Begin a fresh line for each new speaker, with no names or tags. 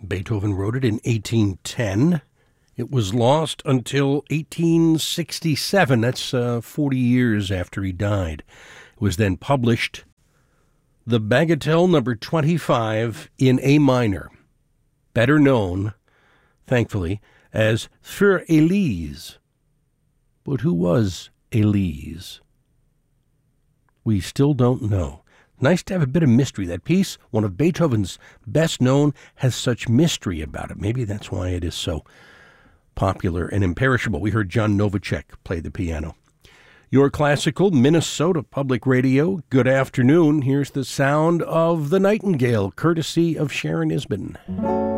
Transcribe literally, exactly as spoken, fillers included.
Beethoven wrote it in eighteen ten. It was lost until eighteen sixty-seven. That's uh, forty years after he died. It was then published, the Bagatelle number twenty-five in A minor, better known, thankfully, as Für Elise. But who was Elise? We still don't know. Nice to have a bit of mystery. That piece, one of Beethoven's best known, has such mystery about it. Maybe that's why it is so popular and imperishable. We heard John Novacek play the piano. Your classical Minnesota Public Radio. Good afternoon. Here's the sound of the nightingale, courtesy of Sharon Isbin.